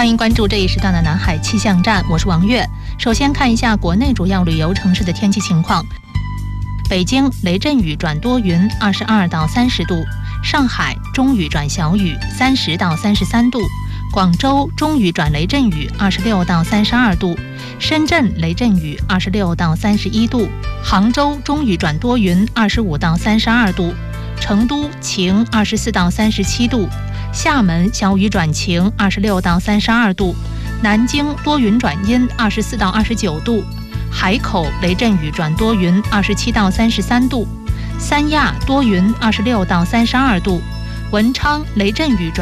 欢迎关注这一时段的南海气象站，我是王悦。首先看一下国内主要旅游城市的天气情况。北京雷阵雨转多云，22到30度；上海中雨转小雨，30到33度；广州中雨转雷阵雨，26到32度；深圳雷阵雨26到31度；杭州中雨转多云，25到32度；成都晴，24到37度；厦门小雨转晴，26到32度；南京多云转阴，24到29度；海口雷阵雨转多云，27到33度；三亚多云，26到32度；文昌雷阵雨转